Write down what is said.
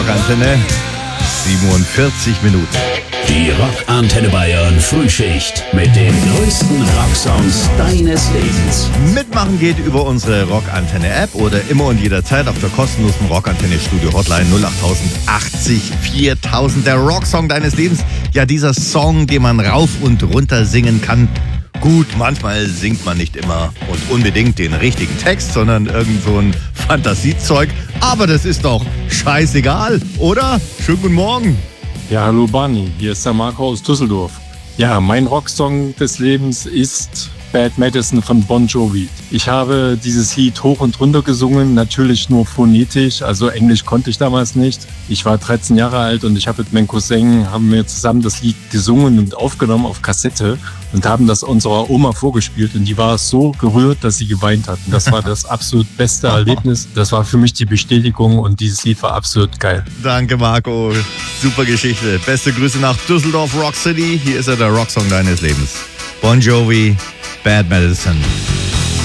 Rockantenne. 47 Minuten. Die Rockantenne Bayern Frühschicht mit den größten Rocksongs deines Lebens. Mitmachen geht über unsere Rockantenne-App oder immer und jederzeit auf der kostenlosen Rockantenne-Studio-Hotline 08080 4000. Der Rocksong deines Lebens. Ja, dieser Song, den man rauf und runter singen kann. Gut, manchmal singt man nicht immer und unbedingt den richtigen Text, sondern irgend so ein Fantasiezeug. Aber das ist doch scheißegal, oder? Schönen guten Morgen. Ja, hallo Barney, hier ist der Marco aus Düsseldorf. Ja, mein Rocksong des Lebens ist Bad Medicine von Bon Jovi. Ich habe dieses Lied hoch und runter gesungen, natürlich nur phonetisch, also Englisch konnte ich damals nicht. Ich war 13 Jahre alt und ich habe mit meinem Cousin, haben wir zusammen das Lied gesungen und aufgenommen auf Kassette und haben das unserer Oma vorgespielt und die war so gerührt, dass sie geweint hat. Und das war das absolut beste Erlebnis. Das war für mich die Bestätigung und dieses Lied war absolut geil. Danke Marco, super Geschichte. Beste Grüße nach Düsseldorf, Rock City. Hier ist er, der Rocksong deines Lebens. Bon Jovi, Bad Medicine.